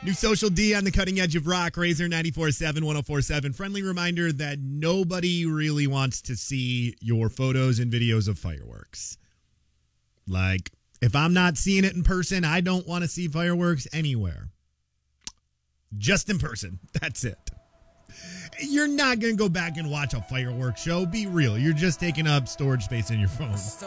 New Social D on the cutting edge of rock, Razor 94.7, 104.7. Friendly reminder that nobody really wants to see your photos and videos of fireworks. Like, if I'm not seeing it in person, I don't want to see fireworks anywhere. Just in person. That's it. You're not going to go back and watch a fireworks show. Be real. You're just taking up storage space in your phone.